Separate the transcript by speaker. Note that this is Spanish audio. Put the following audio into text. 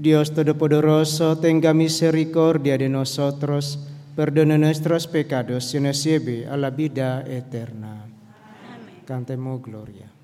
Speaker 1: Dios Todopoderoso, tenga misericordia de nosotros, perdone nuestros pecados y nos lleve a la vida eterna. Amén. Cantemos gloria.